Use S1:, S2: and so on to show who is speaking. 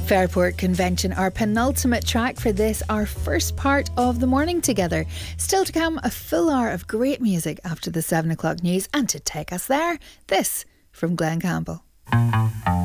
S1: Fairport Convention, our penultimate track for this, our first part of the morning together. Still to come, a full hour of great music after the 7 o'clock news, and to take us there, this from Glenn Campbell.